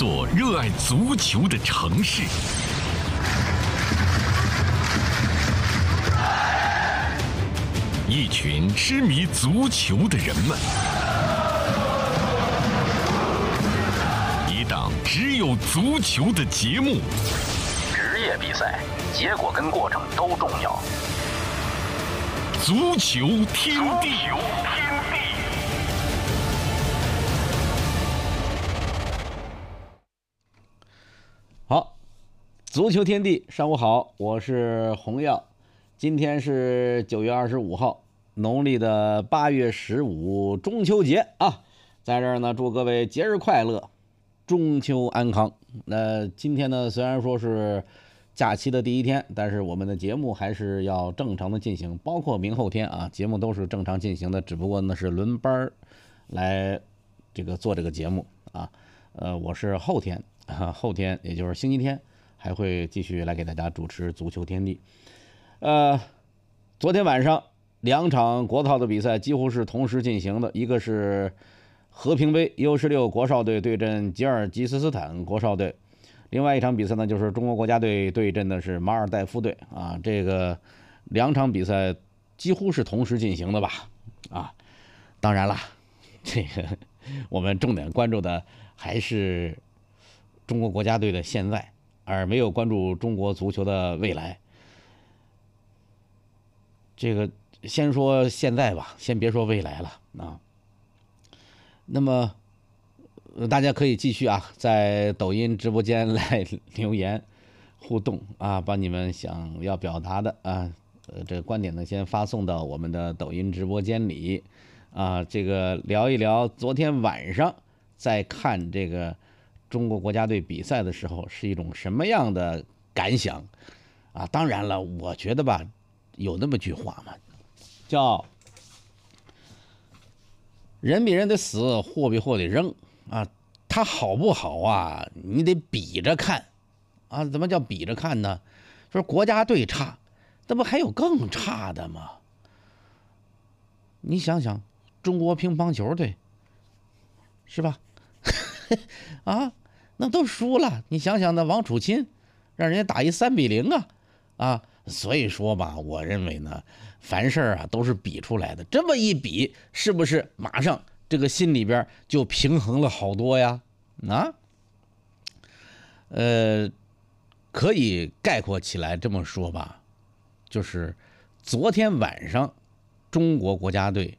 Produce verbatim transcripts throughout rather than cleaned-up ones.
座热爱足球的城市，一群痴迷足球的人们，一档只有足球的节目。 职业比赛，结果跟过程都重要。 足球天地。 好，足球天地，上午好，我是洪耀。今天是九月二十五号，农历的八月十五，中秋节啊，在这儿呢，祝各位节日快乐，中秋安康。那今天呢，虽然说是假期的第一天，但是我们的节目还是要正常的进行，包括明后天啊，节目都是正常进行的，只不过呢是轮班来这个做这个节目啊。呃，我是后天啊，后天也就是星期天还会继续来给大家主持足球天地。呃，昨天晚上两场国套的比赛几乎是同时进行的，一个是和平杯 U 十六 国少队对阵吉尔吉斯斯坦国少队，另外一场比赛呢就是中国国家队对阵的是马尔代夫队啊。这个两场比赛几乎是同时进行的吧？啊，当然了，这个我们重点关注的还是中国国家队的现在，而没有关注中国足球的未来。这个先说现在吧，先别说未来了啊。那么大家可以继续啊，在抖音直播间来留言互动啊，把你们想要表达的啊，呃，这个观点呢，先发送到我们的抖音直播间里啊。这个聊一聊昨天晚上在看这个中国国家队比赛的时候是一种什么样的感想啊？当然了，我觉得吧，有那么句话嘛，叫人比人得死，货比货得扔啊。他好不好啊，你得比着看啊。怎么叫比着看呢？说国家队差，那不还有更差的吗？你想想，中国乒乓球队是吧？啊，那都输了。你想想，那王楚钦让人家打一三比零啊啊！所以说吧，我认为呢，凡事啊都是比出来的。这么一比，是不是马上这个心里边就平衡了好多呀？啊，呃，可以概括起来这么说吧，就是昨天晚上中国国家队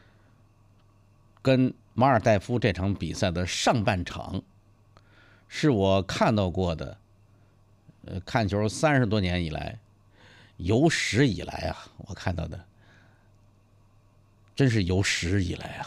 跟马尔代夫这场比赛的上半场，是我看到过的，呃，看球三十多年以来，有史以来啊，我看到的，真是有史以来啊，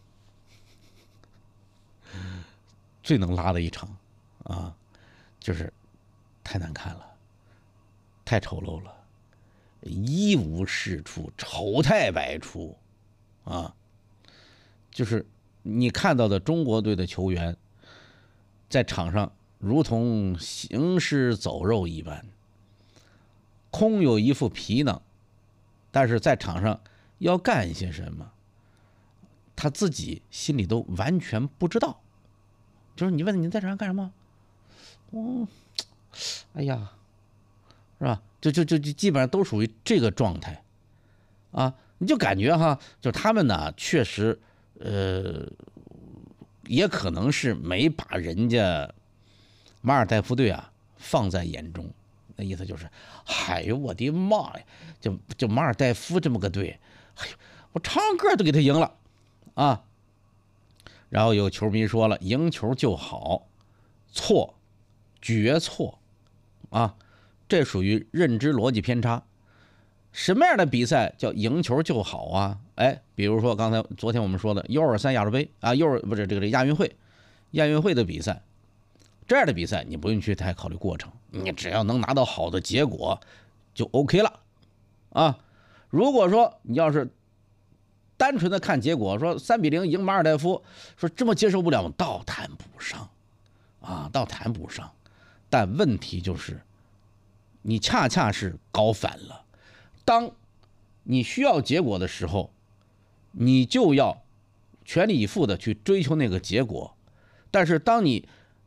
最能拉的一场啊，就是太难看了，太丑陋了，一无是处，丑态百出啊！就是你看到的中国队的球员在场上如同行尸走肉一般，空有一副皮囊，但是在场上要干些什么，他自己心里都完全不知道。就是你问你在场上干什么？哦，哎呀，是吧？就就就就基本上都属于这个状态啊！你就感觉哈，就他们呢，确实，呃，也可能是没把人家马尔代夫队啊放在眼中。那意思就是，哎呦我的妈呀！就就马尔代夫这么个队，哎呦，我唱歌都给他赢了啊！然后有球迷说了，赢球就好，错，绝错啊！这属于认知逻辑偏差。什么样的比赛叫赢球就好啊？哎，比如说刚才昨天我们说的 U 二三 亚洲杯啊 ，U 二不是这个这亚运会，亚运会的比赛，这样的比赛你不用去太考虑过程，你只要能拿到好的结果就 OK 了啊。如果说你要是单纯的看结果，说三比零赢马尔代夫，说这么接受不了，倒谈不上啊，倒谈不上。但问题就是，你恰恰是搞反了。当你需要结果的时候，你就要全力以赴的去追求那个结果。但是当你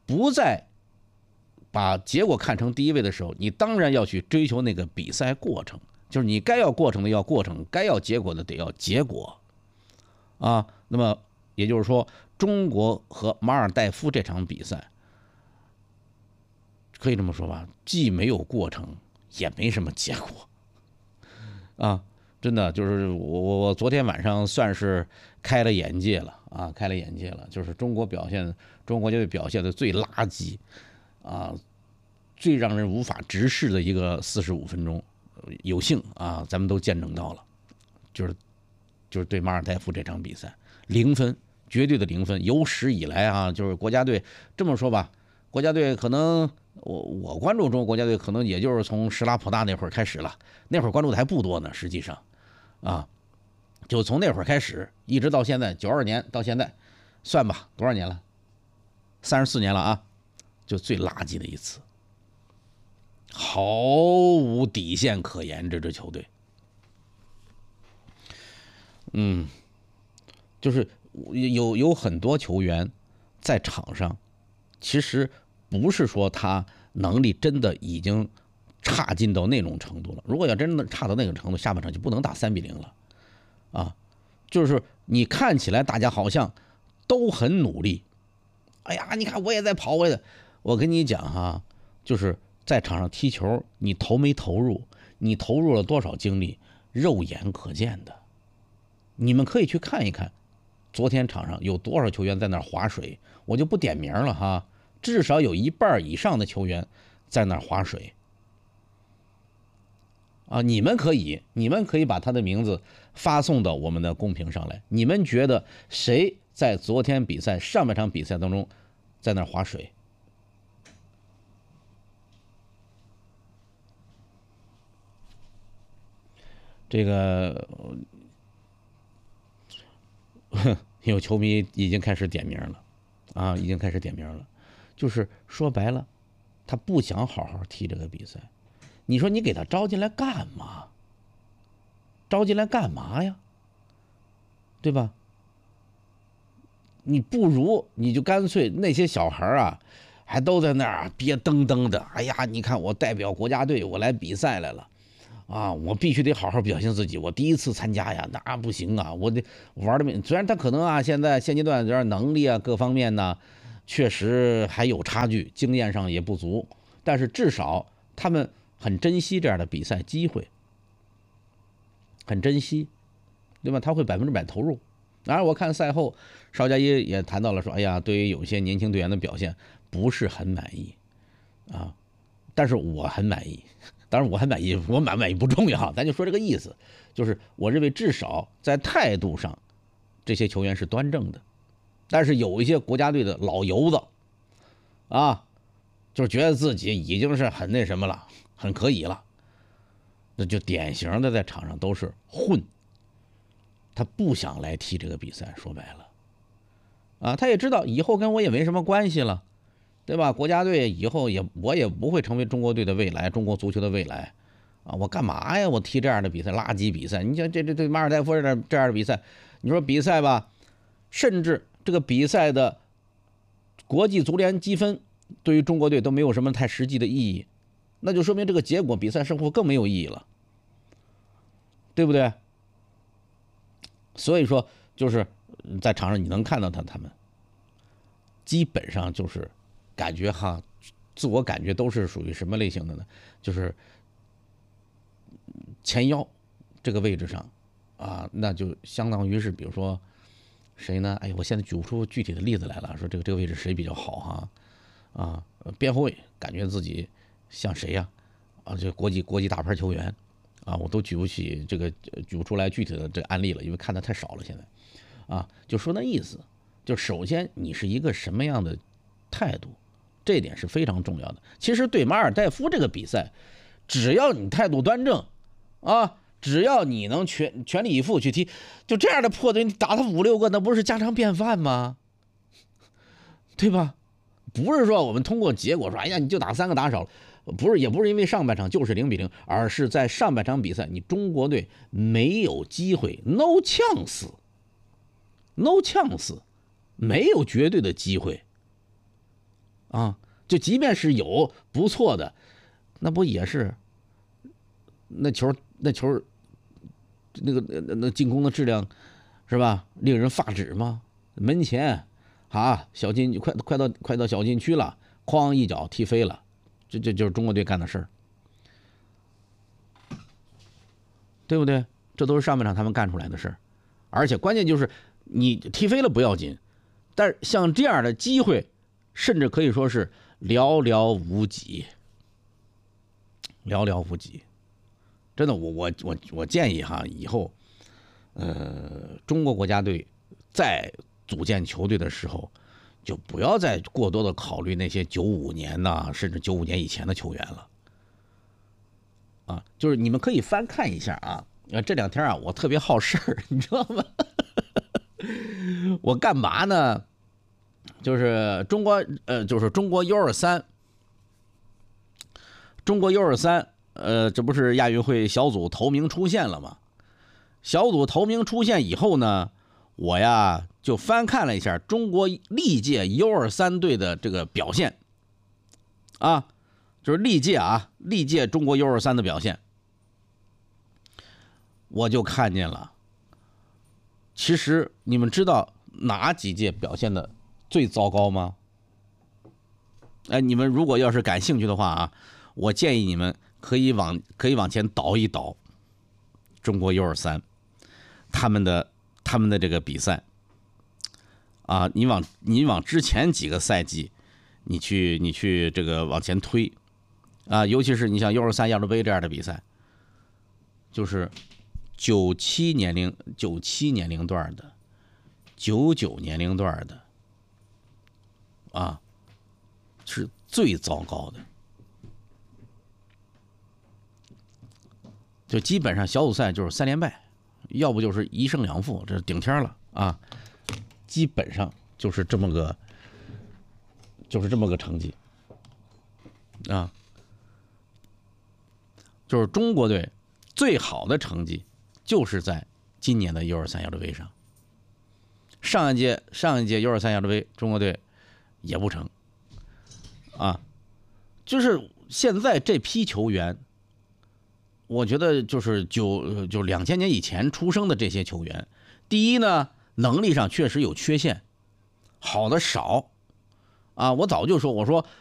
不再把结果看成第一位的时候，你当然要去追求那个比赛过程，就是你该要过程的要过程，该要结果的得要结果啊。那么也就是说，中国和马尔代夫这场比赛，可以这么说吧，既没有过程，也没什么结果啊。真的就是我我我昨天晚上算是开了眼界了啊，开了眼界了。就是中国表现，中国国家队表现的最垃圾啊，最让人无法直视的一个四十五分钟，有幸啊，咱们都见证到了，就是就是对马尔代夫这场比赛，零分，绝对的零分，有史以来啊，就是国家队这么说吧，国家队可能我我关注中国国家队，可能也就是从什拉普大那会儿开始了，那会儿关注的还不多呢，实际上。啊，就从那会儿开始，一直到现在，九二年到现在，算吧，多少年了？三十四年了啊，就最垃圾的一次，毫无底线可言。这支球队，嗯，就是有有很多球员在场上，其实不是说他能力真的已经差劲到那种程度了。如果要真的差到那个程度，下半场就不能打三比零了，啊，就是你看起来大家好像都很努力，哎呀，你看我也在跑，我也，我跟你讲哈，就是在场上踢球，你投没投入，你投入了多少精力，肉眼可见的。你们可以去看一看，昨天场上有多少球员在那划水，我就不点名了哈，至少有一半以上的球员在那划水。啊，你们可以，你们可以把他的名字发送到我们的公屏上来。你们觉得谁在昨天比赛上半场比赛当中在那划水？这个有球迷已经开始点名了，啊，已经开始点名了，就是说白了，他不想好好踢这个比赛。你说你给他招进来干嘛？招进来干嘛呀？对吧？你不如你就干脆那些小孩啊，还都在那儿憋登登的。哎呀，你看我代表国家队，我来比赛来了，啊，我必须得好好表现自己。我第一次参加呀，那不行啊，我得玩的。虽然他可能啊，现在现阶段有点能力啊，各方面呢，确实还有差距，经验上也不足，但是至少他们很珍惜这样的比赛机会，很珍惜，对吧？他会百分之百投入。当然，我看赛后邵佳一也谈到了说，哎呀，对于有些年轻队员的表现不是很满意啊，但是我很满意。当然我很满意，我满不满意不重要，咱就说这个意思，就是我认为至少在态度上，这些球员是端正的。但是有一些国家队的老油子啊，就是觉得自己已经是很那什么了。很可以了，那就典型的在场上都是混，他不想来踢这个比赛，说白了，啊，他也知道以后跟我也没什么关系了，对吧？国家队以后也我也不会成为中国队的未来，中国足球的未来，啊，我干嘛呀？我踢这样的比赛，垃圾比赛。你像这这这马尔代夫这样这样的比赛，你说比赛吧，甚至这个比赛的国际足联积分对于中国队都没有什么太实际的意义。那就说明这个结果比赛胜负更没有意义了，对不对？所以说就是在场上你能看到他他们基本上就是感觉哈，自我感觉都是属于什么类型的呢？就是前腰这个位置上啊，那就相当于是比如说谁呢？哎呀，我现在举不出具体的例子来了，说这个这个位置谁比较好哈？啊，边后卫感觉自己像谁呀、啊？啊，这国际国际大牌球员啊，我都举不起这个举不出来具体的这个案例了，因为看的太少了。现在啊，就说那意思，就首先你是一个什么样的态度，这点是非常重要的。其实对马尔代夫这个比赛，只要你态度端正啊，只要你能全全力以赴去踢，就这样的破队，你打他五六个，那不是家常便饭吗？对吧？不是说我们通过结果说，哎呀，你就打三个打少了，不是，也不是因为上半场就是零比零，而是在上半场比赛，你中国队没有机会 ，no chance，no chance，没有绝对的机会啊，就即便是有不错的，那不也是那球那球那个那那进攻的质量是吧，令人发指吗？门前啊，小禁快快到快到小禁区了，哐一脚踢飞了，这这就是中国队干的事儿，对不对？这都是上半场他们干出来的事儿，而且关键就是你踢飞了不要紧，但是像这样的机会，甚至可以说是寥寥无几，寥寥无几。真的，我我我我建议哈，以后，呃，中国国家队在组建球队的时候，就不要再过多的考虑那些九五年呐，甚至九五年以前的球员了。啊，就是你们可以翻看一下啊，呃，这两天啊，我特别好事儿，你知道吗？我干嘛呢？就是中国，呃，就是中国 U 二三，中国 U 二三。呃，这不是亚运会小组头名出现了吗？小组头名出现以后呢，我呀就翻看了一下中国历届 U 二三 队的这个表现，啊，就是历届啊，历届中国 U 二三 的表现，我就看见了。其实你们知道哪几届表现的最糟糕吗？哎，你们如果要是感兴趣的话啊，我建议你们。可以往可以往前倒一倒，中国 U 二三 他们的他们的这个比赛啊，你往你往之前几个赛季，你去你去这个往前推啊，尤其是你像 U 二三 亚洲杯这样的比赛，就是九七年龄九七年龄段的，九九年龄段的啊，是最糟糕的。就基本上小组赛就是三连败，要不就是一胜两负，这是顶天了啊！基本上就是这么个，就是这么个成绩啊。就是中国队最好的成绩，就是在今年的 U 二三 亚洲杯上。上一届上一届 U 二三 亚洲杯，中国队也不成啊。就是现在这批球员。我觉得就是就就两千年以前出生的这些球员，第一呢，能力上确实有缺陷，好的少啊。我早就说，我说